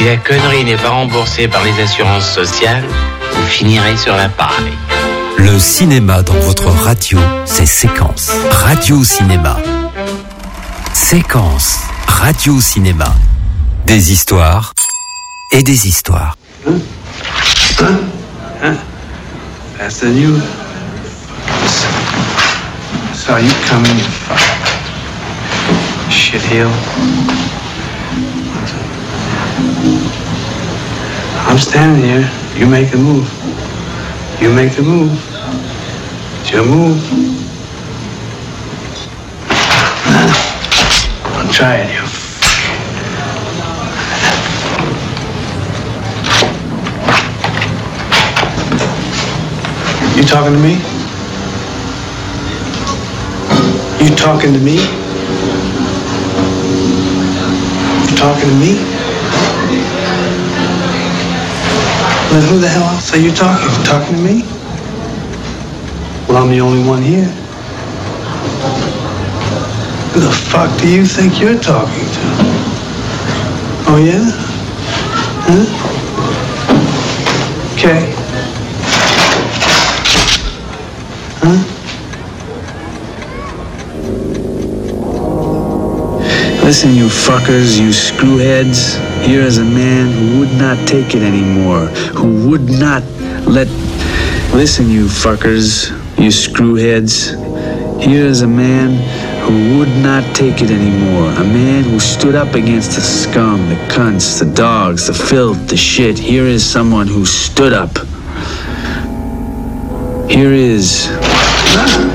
Si la connerie n'est pas remboursée par les assurances sociales, vous finirez sur la paille. Le cinéma dans votre radio, c'est Séquence. Radio-cinéma. Séquence. Radio-cinéma. Des histoires et des histoires. That's the new. So you coming, you fuck. Shitheel. I'm standing here. You make the move. You make the move. It's your move. I'll try it, you. You talking to me? You talking to me? You talking to me? Then who the hell else are you talking to? Talking to me? Well, I'm the only one here. Who the fuck do you think you're talking to? Oh, yeah? Huh? Okay. Huh? Listen, you fuckers, you screwheads. Here is a man who would not take it anymore. Who would not let... Listen, you fuckers, you screwheads. Here is a man who would not take it anymore. A man who stood up against the scum, the cunts, the dogs, the filth, the shit. Here is someone who stood up. Here is...